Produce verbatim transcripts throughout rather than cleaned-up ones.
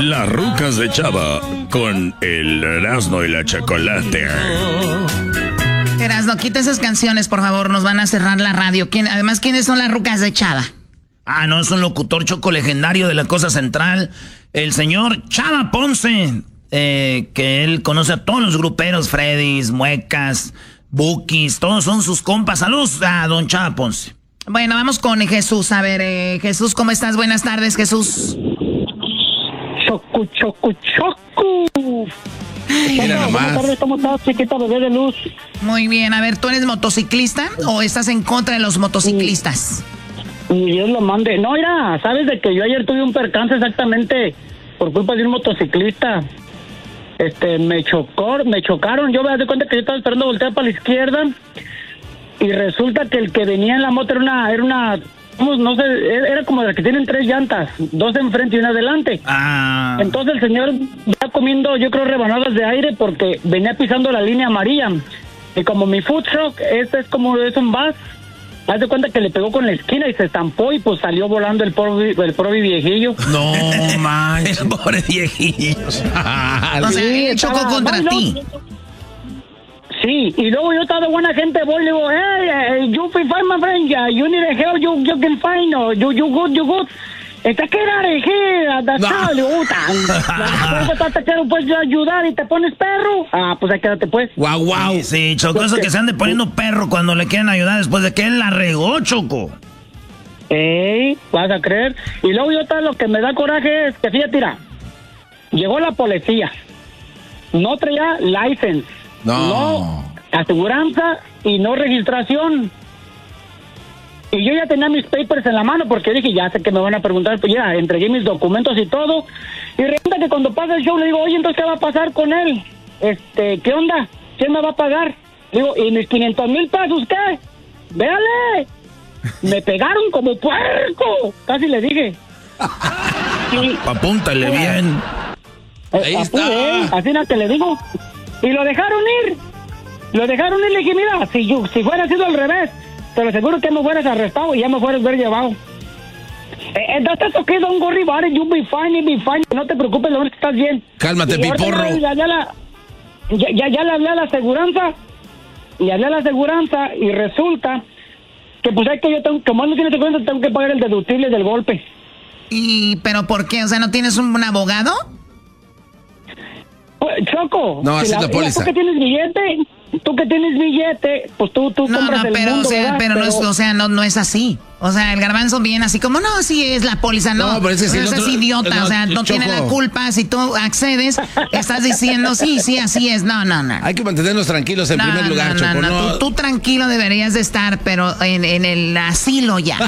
Las rucas de Chava con el Erasmo y la Chocolate. Erasmo, quita esas canciones, por favor, nos van a cerrar la radio. ¿Quién, además, ¿quiénes son las rucas de Chava? Ah, no, es un locutor choco legendario de la Cosa Central, el señor Chava Ponce, eh, que él conoce a todos los gruperos, Freddys, Muecas, Bukis, todos son sus compas. Saludos a don Chava Ponce. Bueno, vamos con Jesús. A ver, eh, Jesús, ¿cómo estás? Buenas tardes, Jesús. Choco, choco, choco. Mira nomás. Buenas tardes, ¿cómo estás, chiquita bebé de luz? Muy bien, a ver, ¿tú eres motociclista o estás en contra de los motociclistas? Y Dios lo mande. No, mira, sabes de que yo ayer tuve un percance exactamente por culpa de un motociclista. Este, me chocó, me chocaron. Yo me di cuenta que yo estaba esperando voltear para la izquierda y resulta que el que venía en la moto era una, era una, no sé, era como de las que tienen tres llantas, dos enfrente y una adelante. Ah. Entonces el señor ya comiendo, yo creo, rebanadas de aire porque venía pisando la línea amarilla. Y como mi food truck, este es como, es un bus, haz de cuenta que le pegó con la esquina y se estampó y pues salió volando el pobre, el pobre viejillo. No manches, el pobre viejillo. O sea, él chocó estaba, contra no, ti. no, sí, y luego yo estaba de buena gente, voy y le digo, hey, hey, you feel fine, my friend, yeah, you need a help, you, you can find, or you, you good, you good. Está que era de here, that's how you puedes ayudar y te pones perro. Ah, pues ahí quédate pues. Guau, guau. Sí, sí, Choco, eso que se ande poniendo perro cuando le quieren ayudar después de que él la regó, Choco. Ey, vas a creer. Y luego yo tal, lo que me da coraje es que fíjate, mira, llegó la policía, no traía license, No. no aseguranza y no registración. Y yo ya tenía mis papers en la mano porque dije, ya sé que me van a preguntar, pues ya entregué mis documentos y todo. Y resulta que cuando pasa el show le digo, oye, entonces, ¿qué va a pasar con él? Este, ¿qué onda? ¿Quién me va a pagar? Digo, ¿y mis quinientos mil pesos qué? ¡Véale! Me pegaron como puerco. Casi le dije. Sí. Apúntale bien. Ahí Eh, está. apure, así no te le digo. Y lo dejaron ir. Lo dejaron ir. Le dije, mira, si, yo, si fuera sido al revés, pero seguro que me fueras arrestado y ya me fueras ver llevado. Eh, that's okay, don't worry about it, you'll be fine, you'll be fine. No te preocupes, lo que estás bien. Cálmate, Y ahorita piporro. Ya, ya, la, ya, ya, ya le hablé a la aseguranza. Le hablé a la aseguranza y resulta que pues hay que yo tengo, como no tienes cuenta, tengo que pagar el deductible del golpe. ¿Y pero por qué? O sea, ¿no tienes un, un abogado? Pues, Choco, No, así si es la póliza. tú que tienes billete, tú que tienes billete, pues tú, tú No, compras no, el pero, mundo, o sea, ¿verdad? pero, no es, o sea, no, no es así. O sea, el garbanzo viene así como, no, sí es la póliza, no. No, pero es que si el es otro- idiota, no, o sea, no Choco. tiene la culpa. Si tú accedes, estás diciendo, sí, sí, así es. No, no, no. Hay que mantenernos tranquilos en No, primer no, lugar, no, Choco. no, No, Tú, tú tranquilo deberías de estar, pero en, en el asilo ya.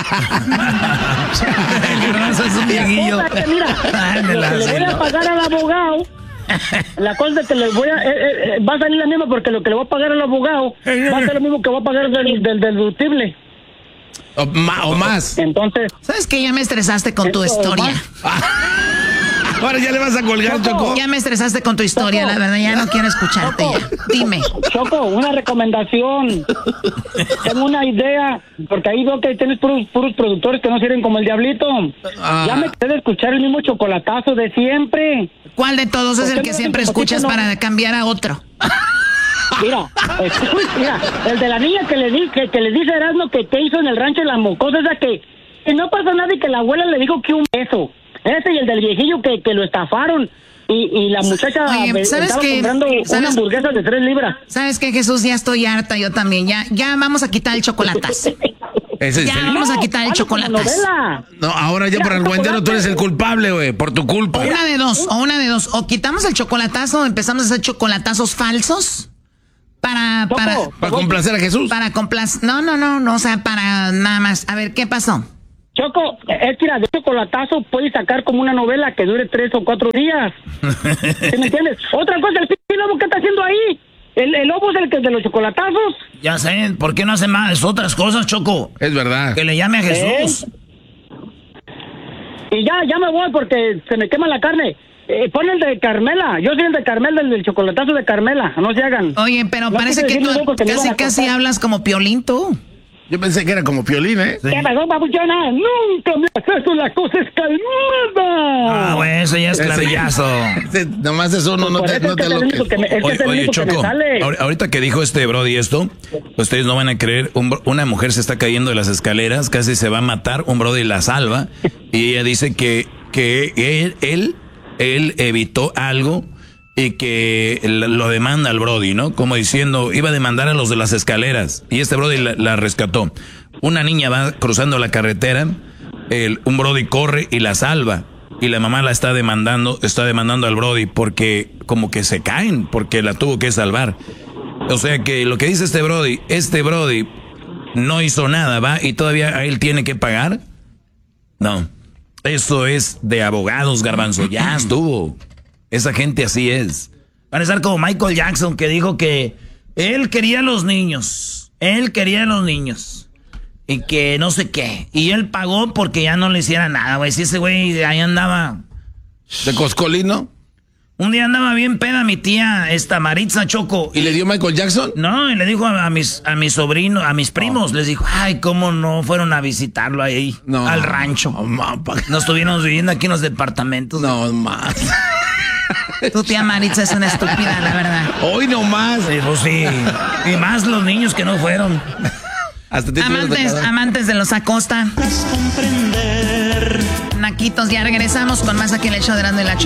El garbanzo es un viejillo. Cosa que, mira, Ay, me lo la que le voy sé, a ¿no? pagar al abogado, la cosa es que le voy a, eh, eh, va a salir la misma porque lo que le voy a pagar al abogado va a ser lo mismo que voy a pagar del, del deductible. o, ma- o más. Entonces, ¿Sabes qué? Ya me estresaste con tu Esto, historia. más. Ahora ya le vas a colgar, Choco. Ya me estresaste con tu historia, Choco. la verdad, ya no quiero escucharte Choco. ya. Dime. Choco, una recomendación. Tengo una idea, porque ahí veo que tienes puros, puros productores que no sirven como el diablito. Ah. Ya me quedé de escuchar el mismo chocolatazo de siempre. ¿Cuál de todos es ¿Por el qué que no siempre hacen escuchas poquito, no? para cambiar a otro? Mira, escucha, mira, el de la niña que le di, que, que le dice Erasmo que te hizo en el rancho de la mocosa, esa que, que no pasa nada y que la abuela le dijo que un beso. Ese y el del viejillo que, que lo estafaron. Y, y la muchacha Oye, ve- ¿sabes estaba qué? comprando ¿Sabes? una hamburguesa de tres libras. ¿Sabes qué, Jesús? Ya estoy harta, yo también. Ya, ya vamos a quitar el chocolatazo. Ese es Ya el- vamos a quitar el hazlo como chocolatazo. novela. No, ahora ya Mira, por el guandero tú eres el culpable, güey, por tu culpa. Una de dos, o una de dos. O quitamos el chocolatazo, o empezamos a hacer chocolatazos falsos para, para, Choco, Para complacer a Jesús. para complacer. No, no, no, no, o sea, para nada más. A ver, ¿qué pasó? Choco, es que mira, de chocolatazo puedes sacar como una novela que dure tres o cuatro días. ¿Sí me entiendes? Otra cosa, el pinche lobo, ¿qué está haciendo ahí? El, el lobo es el que es de los chocolatazos. Ya sé, ¿por qué no hace más otras cosas, Choco? Es verdad. Que le llame a Jesús. Y ya, ya me voy porque se me quema la carne. Eh, pon el de Carmela. Yo soy el de Carmela, el del chocolatazo de Carmela. No se hagan. Oye, pero No parece quise que tú decirlo porque me casi, iban a casi cortar. hablas como Piolín tú. Yo pensé que era como Piolín, ¿eh? ¿Qué pasó, papuchona? Nunca me haces eso, la cosa es calmada. Ah, bueno. Ese ya es clavillazo. Ese, nomás es uno, no Por te, eso no es que te es el lo único que me- es que Oye, es el oye, único que me Choco, sale. ahor- ahorita que dijo este Brody esto, ustedes no van a creer, un bro- una mujer se está cayendo de las escaleras, casi se va a matar, un Brody la salva, y ella dice que, que él, él, él evitó algo y que l- lo demanda al Brody, ¿no? Como diciendo, iba a demandar a los de las escaleras, y este Brody la, la rescató. Una niña va cruzando la carretera, el, un Brody corre y la salva. Y la mamá la está demandando, está demandando al Brody porque como que se caen, porque la tuvo que salvar. O sea que lo que dice este Brody, este Brody no hizo nada, ¿va? Y todavía a él tiene que pagar. No, eso es de abogados, Garbanzo, ya estuvo. Esa gente así es. Van a estar como Michael Jackson, que dijo que él quería a los niños. Él quería a los niños. Y que no sé qué. Y él pagó porque ya no le hiciera nada, güey. Si ese güey ahí andaba. ¿De Coscolino? Un día andaba bien peda mi tía, esta Maritza Choco. ¿Y le dio Michael Jackson? No, y le dijo a, a mis a mis sobrinos, a mis primos, les dijo, ay, cómo no fueron a visitarlo ahí, No. al rancho. No, ma, pa- Nos estuvieron viviendo aquí en los departamentos. no más. Tu tía Maritza es una estúpida, la verdad. Hoy no más. Dijo, sí. Y más los niños que no fueron. Hasta te Amantes, amantes de los Acosta. Naquitos, ya regresamos con más aquí en el show de Erasmo y la Chocolata.